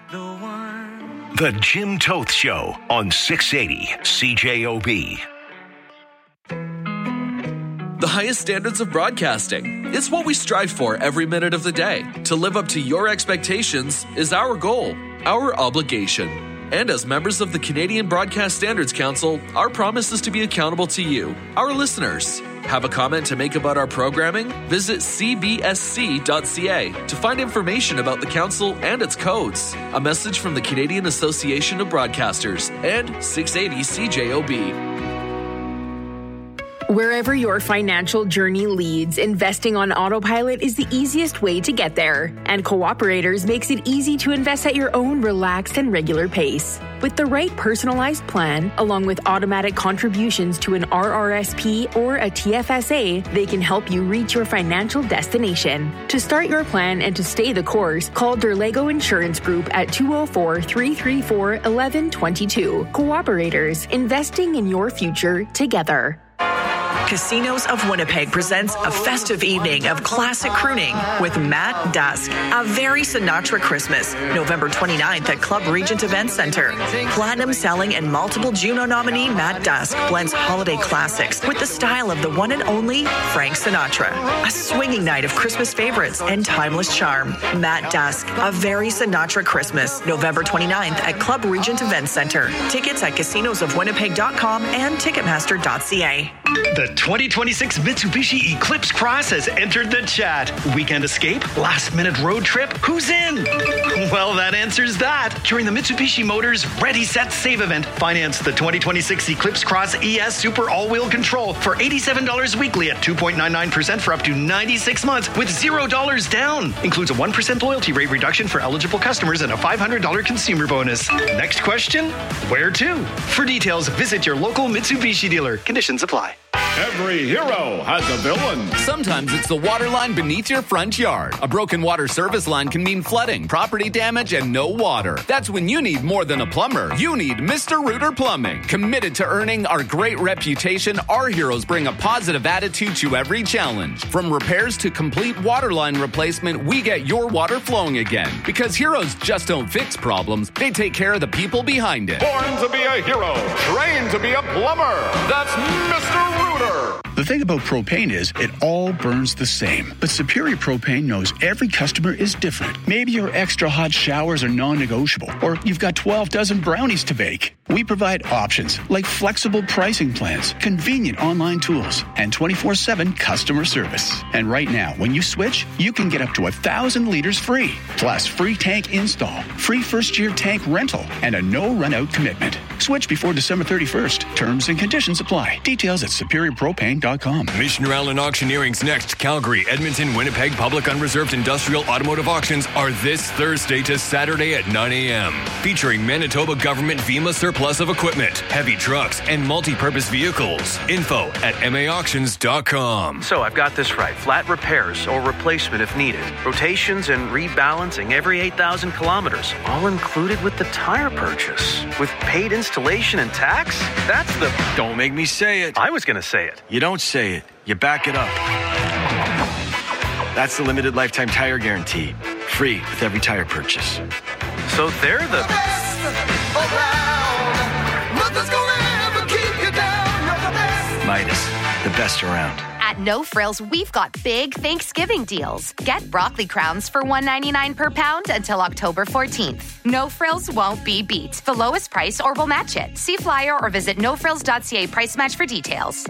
The Jim Toth Show on 680 CJOB. The highest standards of broadcasting. It's what we strive for every minute of the day. To live up to your expectations is our goal, our obligation. And as members of the Canadian Broadcast Standards Council, our promise is to be accountable to you, our listeners. Have a comment to make about our programming? Visit cbsc.ca to find information about the council and its codes. A message from the Canadian Association of Broadcasters and 680 CJOB. Wherever your financial journey leads, investing on autopilot is the easiest way to get there. And Cooperators makes it easy to invest at your own relaxed and regular pace. With the right personalized plan, along with automatic contributions to an RRSP or a TFSA, they can help you reach your financial destination. To start your plan and to stay the course, call Derlego Insurance Group at 204-334-1122. Cooperators, investing in your future together. Casinos of Winnipeg presents a festive evening of classic crooning with Matt Dusk. A very Sinatra Christmas, November 29th at Club Regent Event Center. Platinum selling and multiple Juno nominee Matt Dusk blends holiday classics with the style of the one and only Frank Sinatra. A swinging night of Christmas favorites and timeless charm. Matt Dusk, A Very Sinatra Christmas, November 29th at Club Regent Event Center. Tickets at casinosofwinnipeg.com and ticketmaster.ca. The 2026 Mitsubishi Eclipse Cross has entered the chat. Weekend escape? Last-minute road trip? Who's in? Well, that answers that. During the Mitsubishi Motors Ready, Set, Save event, finance the 2026 Eclipse Cross ES Super All-Wheel Control for $87 weekly at 2.99% for up to 96 months with $0 down. Includes a 1% loyalty rate reduction for eligible customers and a $500 consumer bonus. Next question? Where to? For details, visit your local Mitsubishi dealer. Conditions apply. Every hero has a villain. Sometimes it's the water line beneath your front yard. A broken water service line can mean flooding, property damage, and no water. That's when you need more than a plumber. You need Mr. Rooter Plumbing. Committed to earning our great reputation, our heroes bring a positive attitude to every challenge. From repairs to complete water line replacement, we get your water flowing again. Because heroes just don't fix problems, they take care of the people behind it. Born to be a hero, trained to be a plumber. That's Mr. Rooter. The thing about propane is it all burns the same. But Superior Propane knows every customer is different. Maybe your extra hot showers are non-negotiable, or you've got 12 dozen brownies to bake. We provide options like flexible pricing plans, convenient online tools, and 24/7 customer service. And right now, when you switch, you can get up to 1,000 liters free, plus free tank install, free first-year tank rental, and a no-run-out commitment. Switch before December 31st. Terms and conditions apply. Details at superiorpropane.com. Missioner Allen Auctioneering's next Calgary, Edmonton, Winnipeg Public Unreserved Industrial Automotive Auctions are this Thursday to Saturday at 9 a.m. Featuring Manitoba Government VEMA surplus of equipment, heavy trucks, and multi-purpose vehicles. Info at maauctions.com. So I've got this right. Flat repairs or replacement if needed. Rotations and rebalancing every 8,000 kilometers. All included with the tire purchase. With paid installation and tax? That's the... Don't make me say it. I was going to say it. You don't say it. You back it up. That's the limited lifetime tire guarantee. Free with every tire purchase. So they're the... Midas, the best around. At No Frills, we've got big Thanksgiving deals. Get broccoli crowns for $1.99 per pound until October 14th. No Frills won't be beat. The lowest price or we'll match it. See flyer or visit nofrills.ca price match for details.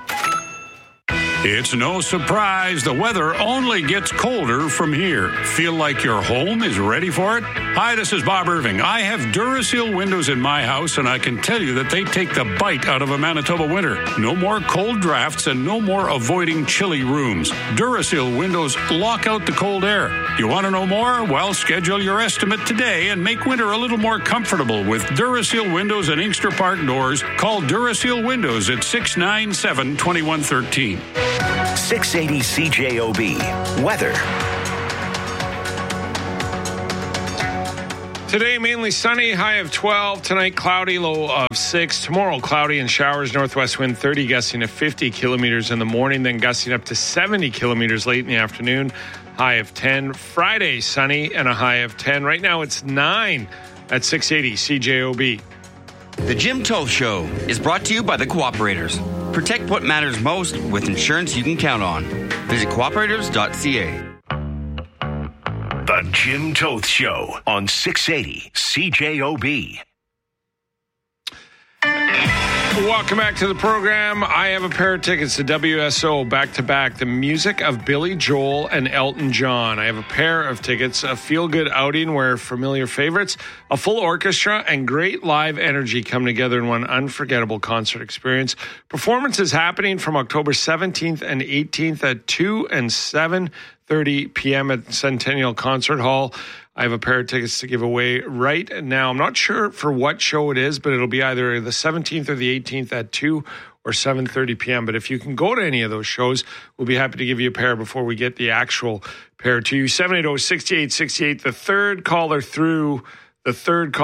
It's no surprise the weather only gets colder from here. Feel like your home is ready for it? Hi, this is Bob Irving. I have Duraseal windows in my house, and I can tell you that they take the bite out of a Manitoba winter. No more cold drafts and no more avoiding chilly rooms. Duraseal windows lock out the cold air. You want to know more? Well, schedule your estimate today and make winter a little more comfortable with Duraseal windows and Inkster Park doors. Call Duraseal Windows at 697-2113. 680 CJOB. Weather. Today, mainly sunny, high of 12. Tonight, cloudy, low of 6. Tomorrow, cloudy and showers, northwest wind 30, gusting to 50 kilometers in the morning, then gusting up to 70 kilometers late in the afternoon. high of 10. Friday, sunny and a high of 10. Right now it's 9 at 680 CJOB. The Jim Toth Show is brought to you by the Cooperators. Protect what matters most with insurance you can count on. Visit cooperators.ca. The Jim Toth Show on 680 CJOB. Welcome back to the program. I have a pair of tickets to WSO back-to-back, the music of Billy Joel and Elton John. I have a pair of tickets, a feel-good outing where familiar favorites, a full orchestra, and great live energy come together in one unforgettable concert experience. Performances happening from October 17th and 18th at 2 and 7:30 p.m. at Centennial Concert Hall. I have a pair of tickets to give away right now. I'm not sure for what show it is, but it'll be either the 17th or the 18th at 2 or 7:30 p.m. But if you can go to any of those shows, we'll be happy to give you a pair before we get the actual pair to you. 780-6868, the third caller through to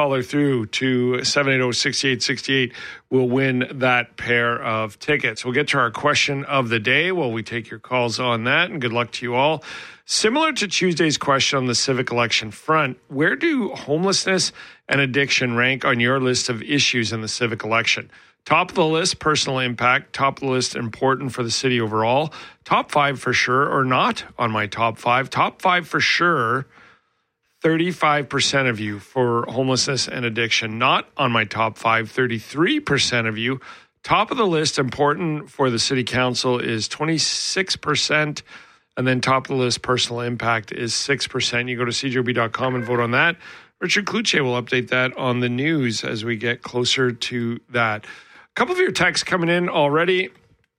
780-6868 will win that pair of tickets. We'll get to our question of the day while we take your calls on that, and good luck to you all. Similar to Tuesday's question on the civic election front, where do homelessness and addiction rank on your list of issues in the civic election? Top of the list, personal impact. Top of the list, important for the city overall. Top 5 for sure, or not on my top 5. Top 5 for sure, 35% of you for homelessness and addiction. Not on my top 5, 33% of you. Top of the list, important for the city council, is 26%. And then top of the list, personal impact, is 6%. You go to cjob.com and vote on that. Richard Kluche will update that on the news as we get closer to that. A couple of your texts coming in already.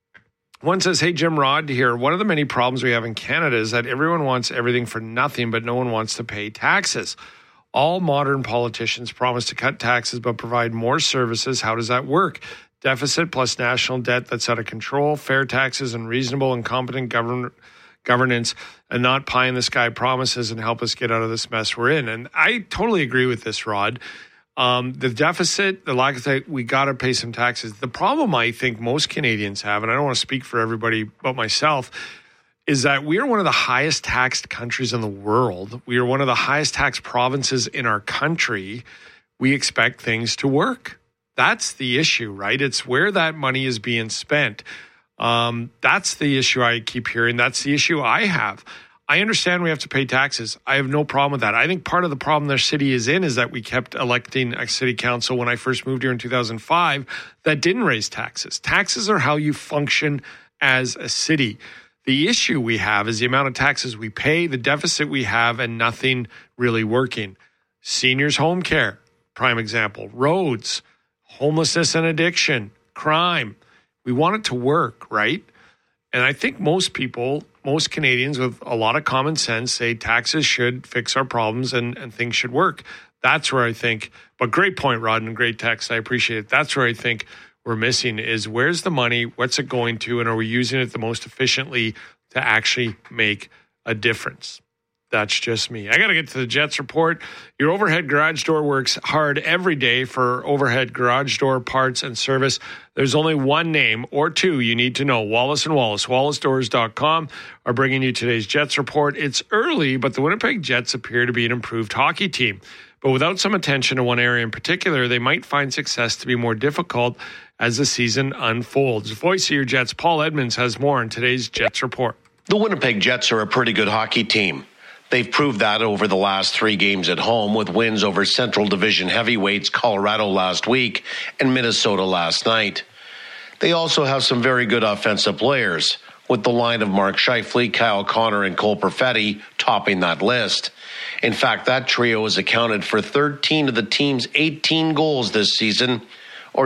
One says, hey, Jim, Rod here. One of the many problems we have in Canada is that everyone wants everything for nothing, but no one wants to pay taxes. All modern politicians promise to cut taxes but provide more services. How does that work? Deficit plus national debt that's out of control, fair taxes and reasonable and competent governance, and not pie-in-the-sky promises and help us get out of this mess we're in. And I totally agree with this, Rod. The deficit, the lack of that, we got to pay some taxes. The problem I think most Canadians have, and I don't want to speak for everybody but myself, is that we are one of the highest taxed countries in the world. We are one of the highest taxed provinces in our country. We expect things to work. That's the issue, right? It's where that money is being spent. That's the issue I keep hearing. That's the issue I have. I understand we have to pay taxes. I have no problem with that. I think part of the problem their city is in is that we kept electing a city council when I first moved here in 2005 that didn't raise taxes. Taxes are how you function as a city. The issue we have is the amount of taxes we pay, the deficit we have, and nothing really working. Seniors home care, prime example. Roads, homelessness and addiction, crime. We want it to work, right? And I think most people, most Canadians with a lot of common sense say taxes should fix our problems and things should work. That's where I think, but great point, Rod, and great text. I appreciate it. That's where I think we're missing is where's the money? What's it going to? And are we using it the most efficiently to actually make a difference? That's just me. I got to get to the Jets report. Your overhead garage door works hard every day for overhead garage door parts and service. There's only one name or two you need to know. Wallace & Wallace. WallaceDoors.com are bringing you today's Jets report. It's early, but the Winnipeg Jets appear to be an improved hockey team. But without some attention to one area in particular, they might find success to be more difficult as the season unfolds. Voice of your Jets, Paul Edmonds, has more in today's Jets report. The Winnipeg Jets are a pretty good hockey team. They've proved that over the last 3 games at home with wins over Central Division heavyweights Colorado last week and Minnesota last night. They also have some very good offensive players, with the line of Mark Scheifele, Kyle Connor, and Cole Perfetti topping that list. In fact, that trio has accounted for 13 of the team's 18 goals this season, or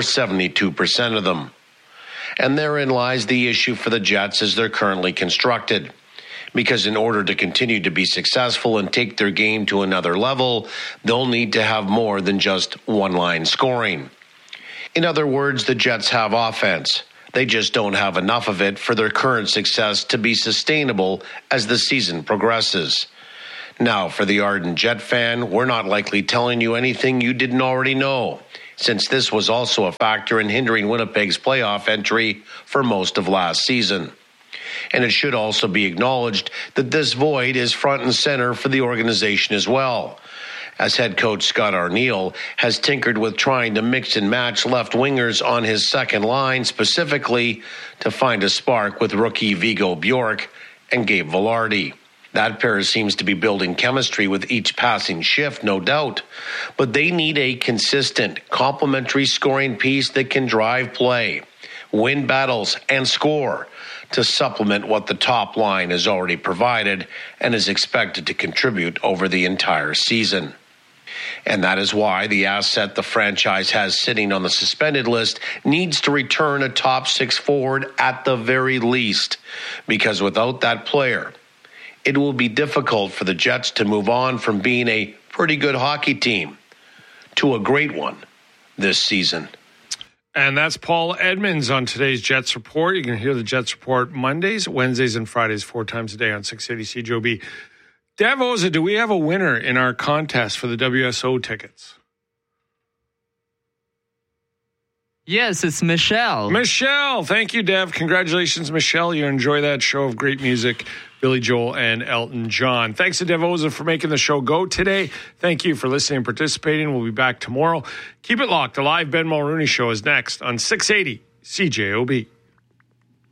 72% of them. And therein lies the issue for the Jets as they're currently constructed. Because in order to continue to be successful and take their game to another level, they'll need to have more than just one-line scoring. In other words, the Jets have offense. They just don't have enough of it for their current success to be sustainable as the season progresses. Now, for the ardent Jet fan, we're not likely telling you anything you didn't already know, since this was also a factor in hindering Winnipeg's playoff entry for most of last season. And it should also be acknowledged that this void is front and center for the organization as well, as head coach Scott Arniel has tinkered with trying to mix and match left wingers on his second line, specifically to find a spark with rookie Vigo Bjork and Gabe Velarde. That pair seems to be building chemistry with each passing shift, no doubt, but they need a consistent, complementary scoring piece that can drive play, win battles, and score to supplement what the top line has already provided and is expected to contribute over the entire season. And that is why the asset the franchise has sitting on the suspended list needs to return a top six forward at the very least, because without that player, it will be difficult for the Jets to move on from being a pretty good hockey team to a great one this season. And that's Paul Edmonds on today's Jets Report. You can hear the Jets Report Mondays, Wednesdays, and Fridays 4 times a day on 680 CJOB. Dev Oza, do we have a winner in our contest for the WSO tickets? Yes, it's Michelle. Michelle, thank you, Dev. Congratulations, Michelle. You enjoy that show of great music, Billy Joel and Elton John. Thanks to Dev Oza for making the show go today. Thank you for listening and participating. We'll be back tomorrow. Keep it locked. The live Ben Mulrooney Show is next on 680 CJOB.